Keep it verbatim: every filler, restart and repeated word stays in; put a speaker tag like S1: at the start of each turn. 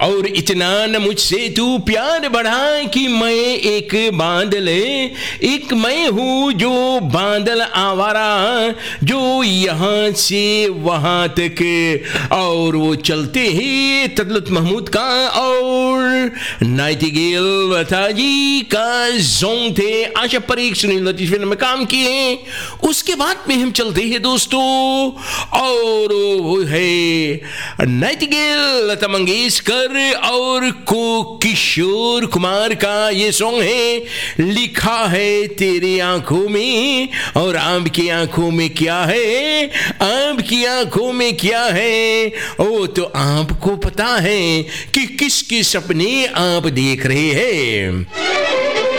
S1: और इतना न मुझसे तू प्यार बढ़ा कि मैं एक बादल, एक मैं हूँ जो बादल आवारा, जो यहाँ से वहाँ तक। और वो चलते ही तदलुत महमूद का और नाइटिंगेल लता जी का सॉन्ग थे। आशा परीक सुनील लतीफ फिल्म में काम किए। उसके बाद में हम चलते हैं दोस्तों, और वो है नाइटिंगेल लता मंगेशकर और को किशोर कुमार का ये सॉन्ग है लिखा है तेरी आंखों में। और आपकी आंखों में क्या है, आपकी आंखों में क्या है, ओ तो आपको पता है कि किसके सपने आप देख रहे हैं।